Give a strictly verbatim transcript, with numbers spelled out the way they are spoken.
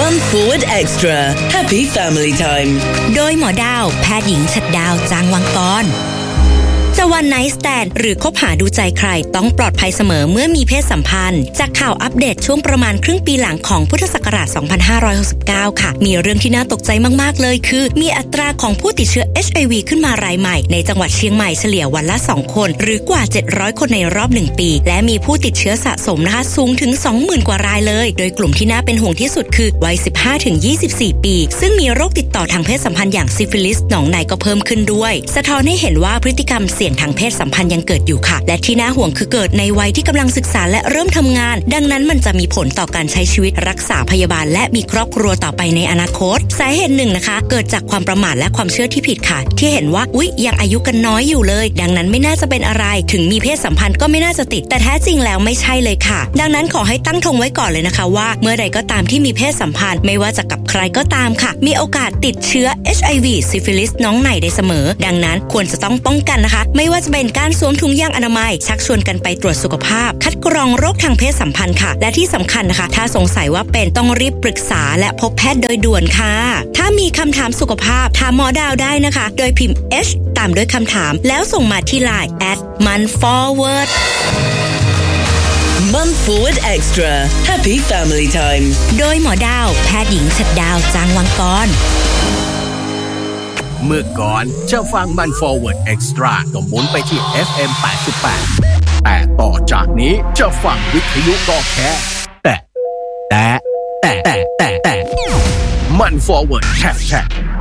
Month Forward Extra Happy Family Time โดยหมอดาวแพทย์หญิงฉัตรดาวจางวังกรจะวันไนท์สแตนด์หรือคบหาดูใจใครต้องปลอดภัยเสมอเมื่อมีเพศสัมพันธ์จากข่าวอัปเดตช่วงประมาณครึ่งปีหลังของพุทธศักราช สองพันห้าร้อยหกสิบเก้า ค่ะมีเรื่องที่น่าตกใจมากๆเลยคือมีอัตราของผู้ติดเชื้อ เอช ไอ วี ขึ้นมารายใหม่ในจังหวัดเชียงใหม่เฉลี่ยวันละสองคนหรือกว่าเจ็ดร้อยคนในรอบหนึ่งปีและมีผู้ติดเชื้อสะสมนะคะสูงถึง สองหมื่น กว่ารายเลยโดยกลุ่มที่น่าเป็นห่วงที่สุดคือวัย สิบห้าถึงยี่สิบสี่ ปีซึ่งมีโรคติดต่อทางเพศสัมพันธ์อย่างซิฟิลิสหนองในก็เพิ่มขึ้นด้วยสะท้อนให้เห็นว่าพฤติกรรมเสี่ยงทางเพศสัมพันธ์ยังเกิดอยู่ค่ะและที่น่าห่วงคือเกิดในวัยที่กำลังศึกษาและเริ่มทำงานดังนั้นมันจะมีผลต่อการใช้ชีวิตรักษาพยาบาลและมีครอบครัวต่อไปในอนาคตสาเหตุหนึ่งนะคะเกิดจากความประมาทและความเชื่อที่ผิดค่ะที่เห็นว่าอุ๊ยยังอายุกันน้อยอยู่เลยดังนั้นไม่น่าจะเป็นอะไรถึงมีเพศสัมพันธ์ก็ไม่น่าจะติดแต่แท้จริงแล้วไม่ใช่เลยค่ะดังนั้นขอให้ตั้งธงไว้ก่อนเลยนะคะว่าเมื่อใดก็ตามที่มีเพศสัมพันธ์ไม่ว่าจะกับใครก็ตามค่ะมีโอกาสติดเชื้อ เอช ไอ วี ซิฟิลิสน้องในได้เสมอดังนั้นควรจะต้องป้องกันนะคะไม่ว่าจะเป็นการสวมถุงยางอนามัยชักชวนกันไปตรวจสุขภาพคัดกรองโรคทางเพศสัมพันธ์ค่ะและที่สำคัญนะคะถ้าสงสัยว่าเป็นต้องรีบปรึกษาและพบแพทย์โดยด่วนค่ะถ้ามีคำถามสุขภาพถามหมอดาวได้นะคะโดยพิมพ์ H ตามด้วยคำถามแล้วส่งมาที่ ไลน์ แอท มัน ฟอร์เวิร์ด Month Forward Extra Happy Family Time โดยหมอดาวแพทย์หญิงฉัตรดาวจางวังกรเมื่อก่อนจะฟังมัน Forward Extra ก็หมุนไปที่ เอฟ เอ็ม แปดสิบแปด แต่ต่อจากนี้จะฟังวิทยุก็แค่แต่แต่แต่แต่แต่มัน Forward แท็บแท็บ